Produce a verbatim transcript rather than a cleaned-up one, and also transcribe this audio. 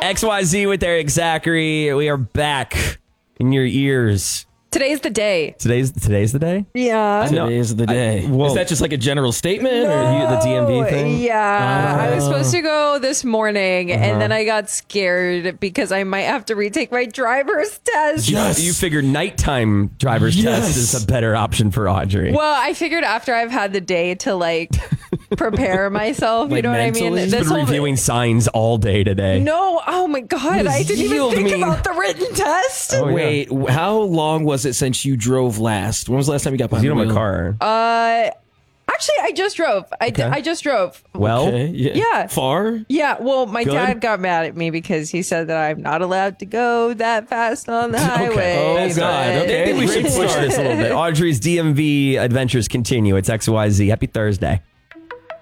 X Y Z with Eric Zachary. We are back in your ears. Today's the day. Today's today's the day? Yeah. Today is the day. I- well- is that just like a general statement? No. Or You- the D M V thing? Yeah. I was Oh. supposed to go this morning, Uh-huh. and then I got scared because I might have to retake my driver's test. Yes. You figured nighttime driver's Yes. test is a better option for Audrey. Well, I figured after I've had the day to like prepare myself, you Like know what I mentally? mean? You've You've been reviewing signs all day today. No, oh my god, I didn't even yield think me. about the written test. Oh, yeah. Wait, how long was it since you drove last? When was the last time you got behind You don't the have a wheel? car. Uh, actually, I just drove. I, d- Okay. I just drove. well, Okay, yeah. Yeah. Far? Yeah, well, my Good. dad got mad at me because he said that I'm not allowed to go that fast on the highway. Oh, but- God. Okay. maybe we should push this a little bit. Audrey's D M V adventures continue. It's X Y Z. Happy Thursday.